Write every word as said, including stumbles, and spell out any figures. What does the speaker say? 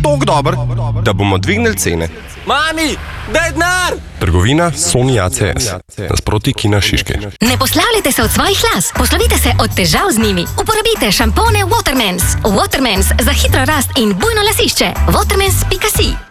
tako dober, da bomo dvignili cene. Mami, daj denar! Trgovina Sony A C S, nasproti Kina Šiške. Ne poslavljajte se od svojih las, poslovite se od težav z njimi. Uporabite šampone Watermans. Watermans za hitro rast in bujno lasišče. watermans pika si